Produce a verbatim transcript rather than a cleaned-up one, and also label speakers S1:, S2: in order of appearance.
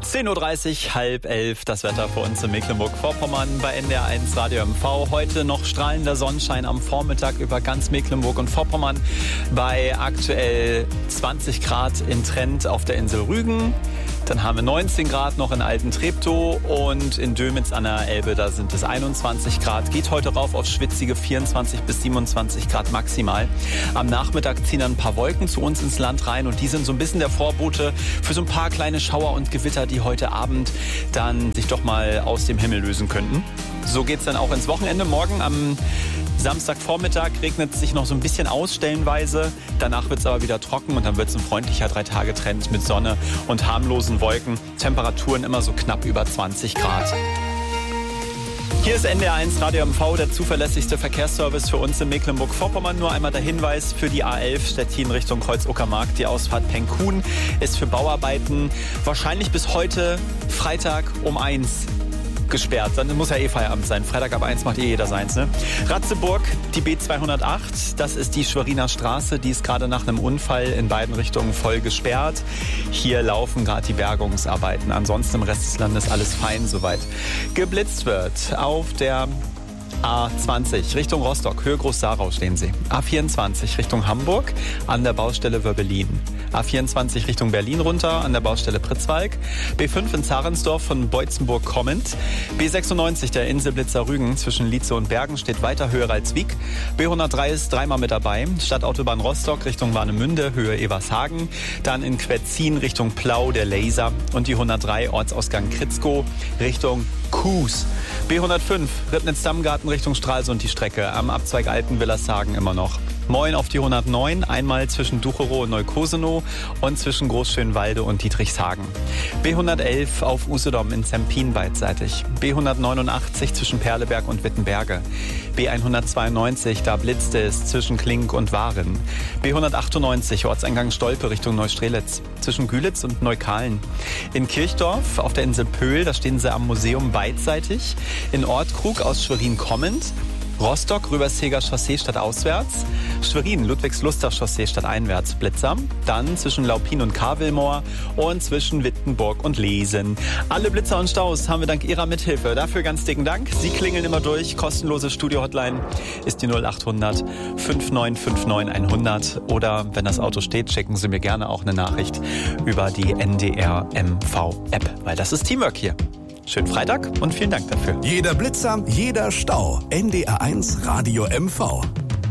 S1: zehn Uhr dreißig, halb elf, das Wetter für uns in Mecklenburg-Vorpommern bei N D R eins Radio M V. Heute noch strahlender Sonnenschein am Vormittag über ganz Mecklenburg und Vorpommern bei aktuell zwanzig Grad in Trent auf der Insel Rügen. Dann haben wir neunzehn Grad noch in Alten-Treptow und in Dömitz an der Elbe, da sind es einundzwanzig Grad. Geht heute rauf auf schwitzige vierundzwanzig bis siebenundzwanzig Grad maximal. Am Nachmittag ziehen dann ein paar Wolken zu uns ins Land rein und die sind so ein bisschen der Vorbote für so ein paar kleine Schauer und Gewitter, die heute Abend dann sich doch mal aus dem Himmel lösen könnten. So geht's dann auch ins Wochenende. Morgen am Samstagvormittag regnet es sich noch so ein bisschen aus, stellenweise. Danach wird es aber wieder trocken und dann wird es ein freundlicher Drei-Tage-Trend mit Sonne und harmlosen Wolken. Temperaturen immer so knapp über zwanzig Grad. Hier ist N D R eins Radio M V, der zuverlässigste Verkehrsservice für uns in Mecklenburg-Vorpommern. Nur einmal der Hinweis für die A elf Stettin Richtung Kreuz-Uckermark. Die Ausfahrt Penkhuhn ist für Bauarbeiten wahrscheinlich bis heute Freitag um eins gesperrt. Dann muss ja eh Feierabend sein. Freitag ab eins macht eh jeder seins, ne? Ratzeburg, die B zweihundertacht, das ist die Schweriner Straße. Die ist gerade nach einem Unfall in beiden Richtungen voll gesperrt. Hier laufen gerade die Bergungsarbeiten. Ansonsten im Rest des Landes alles fein soweit. Geblitzt wird auf der A zwanzig Richtung Rostock, Höhe Groß-Sarau stehen Sie. A vierundzwanzig Richtung Hamburg an der Baustelle Wörbelin. A vierundzwanzig Richtung Berlin runter an der Baustelle Pritzwalk. B fünf in Zarensdorf von Beutzenburg kommend. B sechsundneunzig der Inselblitzer Rügen zwischen Lietze und Bergen steht weiter höher als Wiek. B hundertdrei ist dreimal mit dabei. Stadtautobahn Rostock Richtung Warnemünde, Höhe Evershagen. Dann in Quetzin Richtung Plau der Laser und die hundertdrei Ortsausgang Kritzkow Richtung Kues. B hundertfünf Ribnitz-Dammgarten Richtung Stralsund die Strecke. Am Abzweig Alten-Willershagen immer noch. Moin auf die hundertneun, einmal zwischen Ducherow und Neukosenow und zwischen Großschönwalde und Dietrichshagen. B hundertelf auf Usedom in Zempin beidseitig. B hundertneunundachtzig zwischen Perleberg und Wittenberge. B hundertzweiundneunzig, da blitzte es zwischen Klink und Waren. B hundertachtundneunzig Ortseingang Stolpe Richtung Neustrelitz zwischen Gülitz und Neukalen. In Kirchdorf auf der Insel Pöhl, da stehen sie am Museum beidseitig. In Ortkrug aus Schwerin kommend. Rostock, Rübersheger Chaussee stadtauswärts. Schwerin, Ludwigsluster Chaussee stadteinwärts, Blitzer. Dann zwischen Laupin und Karwillmoor und zwischen Wittenburg und Lesen. Alle Blitzer und Staus haben wir dank Ihrer Mithilfe. Dafür ganz dicken Dank. Sie klingeln immer durch. Kostenlose Studio-Hotline ist die null achthundert fünf neun fünf neun hundert. Oder wenn das Auto steht, schicken Sie mir gerne auch eine Nachricht über die N D R M V-App. Weil das ist Teamwork hier. Schönen Freitag und vielen Dank dafür.
S2: Jeder Blitzer, jeder Stau. N D R eins Radio M V.